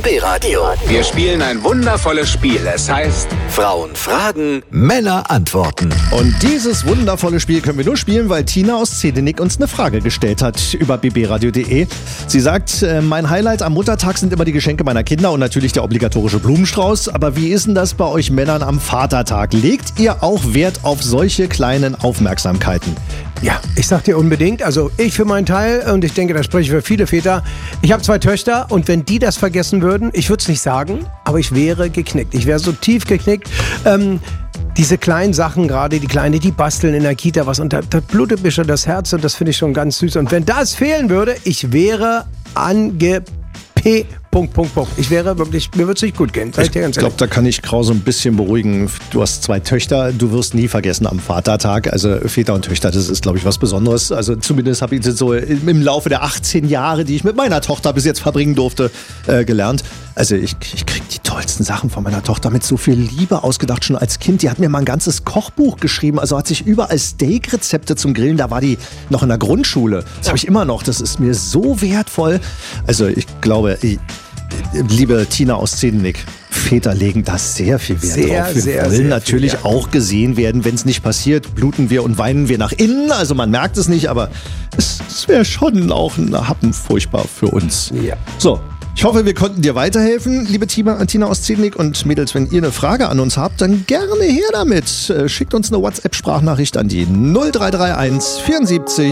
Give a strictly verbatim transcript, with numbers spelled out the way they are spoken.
B Radio. Wir spielen ein wundervolles Spiel. Es heißt Frauen fragen, Männer antworten. Und dieses wundervolle Spiel können wir nur spielen, weil Tina aus Zedenik uns eine Frage gestellt hat über b b radio punkt de. Sie sagt, äh, mein Highlight am Muttertag sind immer die Geschenke meiner Kinder und natürlich der obligatorische Blumenstrauß. Aber wie ist denn das bei euch Männern am Vatertag? Legt ihr auch Wert auf solche kleinen Aufmerksamkeiten? Ja, ich sag dir unbedingt, also ich für meinen Teil, und ich denke, da spreche ich für viele Väter, ich habe zwei Töchter und wenn die das vergessen würden, ich würde es nicht sagen, aber ich wäre geknickt. Ich wäre so tief geknickt. Ähm, diese kleinen Sachen, gerade die Kleine, die basteln in der Kita was und da, da blutet mir schon das Herz und das finde ich schon ganz süß. Und wenn das fehlen würde, ich wäre ange... P. Punkt, Punkt, Punkt. Ich wäre wirklich, mir würde es nicht gut gehen. Ich, ich glaube, da kann ich Krause ein bisschen beruhigen. Du hast zwei Töchter, du wirst nie vergessen am Vatertag. Also Väter und Töchter, das ist, glaube ich, was Besonderes. Also zumindest habe ich das so im Laufe der achtzehn Jahre, die ich mit meiner Tochter bis jetzt verbringen durfte, äh, gelernt. Also ich, ich kriege die tollsten Sachen von meiner Tochter mit so viel Liebe ausgedacht, schon als Kind. Die hat mir mal ein ganzes Kochbuch geschrieben, also hat sich überall Steak-Rezepte zum Grillen, da war die noch in der Grundschule. Das habe ich immer noch, das ist mir so wertvoll. Also ich glaube, ich, liebe Tina aus Zedenik, Väter legen da sehr viel Wert sehr, drauf. Wir sehr, wollen sehr natürlich viel, ja. auch gesehen werden. Wenn es nicht passiert, bluten wir und weinen wir nach innen. Also man merkt es nicht, aber es, es wäre schon auch ein Happen furchtbar für uns. Ja. So. Ich hoffe, wir konnten dir weiterhelfen, liebe Tina, Tina aus Zedenik. Und Mädels, wenn ihr eine Frage an uns habt, dann gerne her damit. Schickt uns eine WhatsApp-Sprachnachricht an die null drei drei eins vierundsiebzig